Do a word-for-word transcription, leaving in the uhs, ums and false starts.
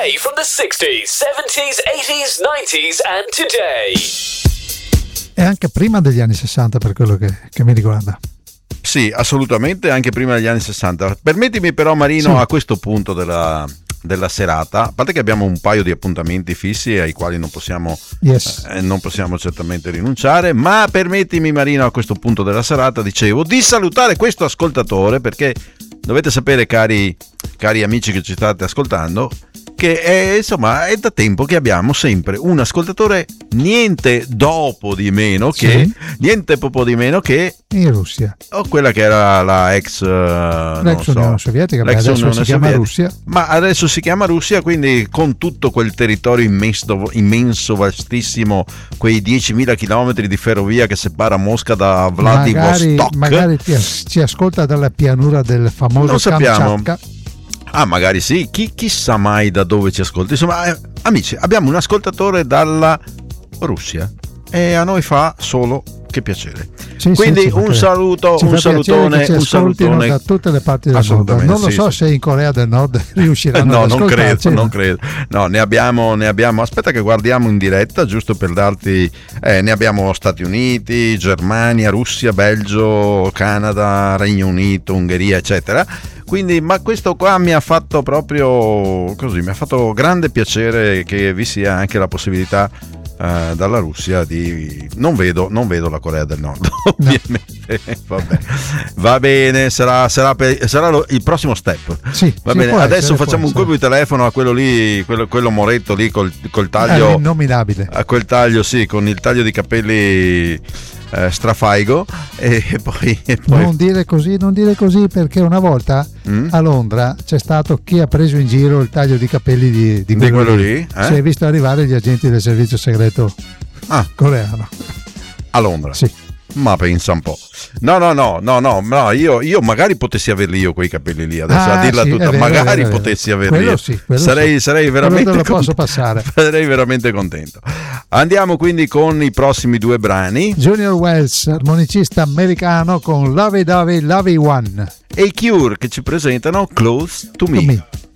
play from the sixties, seventies, eighties, nineties and today. E anche prima degli anni sessanta, per quello che, che mi riguarda. Sì, assolutamente, anche prima degli anni sessanta. Permettimi però, Marino, sì, a questo punto della, della serata, a parte che abbiamo un paio di appuntamenti fissi ai quali non possiamo, yes. eh, non possiamo certamente rinunciare, ma permettimi, Marino, a questo punto della serata, dicevo, di salutare questo ascoltatore, perché dovete sapere, cari, cari amici che ci state ascoltando, che è, insomma, è da tempo che abbiamo sempre un ascoltatore niente dopo di meno che sì. niente poco di meno che in Russia, o quella che era la ex, uh, l'ex non Unione so, Sovietica, l'ex adesso Unione si chiama Sovietica. Russia, ma adesso si chiama Russia, quindi con tutto quel territorio immenso, immenso vastissimo, quei diecimila chilometri di ferrovia che separa Mosca da Vladivostok. Magari, magari ti, ci ascolta dalla pianura del famoso Kamchatka. Ah, magari sì, Chi, chissà mai da dove ci ascolti. Insomma, eh, amici, abbiamo un ascoltatore dalla Russia e a noi fa solo che piacere. Sì, quindi sì, un saluto, un salutone, un salutone da tutte le parti del mondo. Non lo sì, so sì. se in Corea del Nord riusciranno no, ad non credo, ascoltarci. non credo. No, ne abbiamo, ne abbiamo. Aspetta che guardiamo in diretta, giusto per darti. Eh, ne abbiamo Stati Uniti, Germania, Russia, Belgio, Canada, Regno Unito, Ungheria, eccetera. Quindi, ma questo qua mi ha fatto proprio così, mi ha fatto grande piacere che vi sia anche la possibilità uh, dalla Russia di. Non vedo, non vedo la Corea del Nord, ovviamente. Vabbè. Va bene, sarà, sarà, per, sarà lo, il prossimo step. Sì, Va sì, bene, adesso essere, facciamo un colpo di telefono a quello lì, quello, quello moretto lì col, col taglio. È innominabile. A quel taglio, sì, con il taglio di capelli. Eh, strafaigo e poi, e poi... Non dire così, non dire così, perché una volta mm? a Londra c'è stato chi ha preso in giro il taglio di capelli di, di, di quello, quello lì, lì eh? Si è visto arrivare gli agenti del servizio segreto ah. coreano a Londra. Sì. Ma pensa un po'. No, no, no, no, no, no io, io magari potessi averli io quei capelli lì, adesso ah, a dirla sì, tutta, vero, magari vero, potessi vero. averli quello io. Sì, sarei, sì. sarei veramente quello te lo posso con... passare. Sarei veramente contento. Andiamo quindi con i prossimi due brani. Junior Wells, armonicista americano, con Lovey Dovey Lovey One, e i Cure che ci presentano Close to Me. To me.